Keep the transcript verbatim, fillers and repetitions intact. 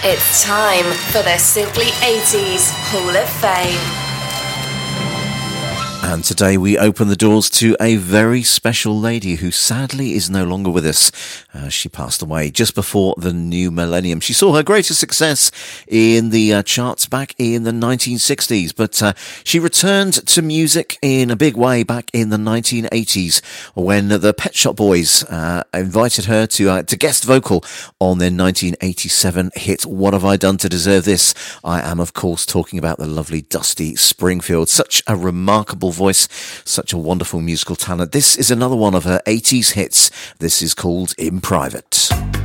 It's time for the Simply eighties Hall of Fame. And today we open the doors to a very special lady who sadly is no longer with us. Uh, she passed away just before the new millennium. She saw her greatest success in the uh, charts back in the nineteen sixties, but uh, she returned to music in a big way back in the nineteen eighties when the Pet Shop Boys uh, invited her to uh, to guest vocal on their nineteen eighty-seven hit What Have I Done to Deserve This? I am, of course, talking about the lovely Dusty Springfield. Such a remarkable voice, such a wonderful musical talent. This is another one of her eighties hits. This is called In Private.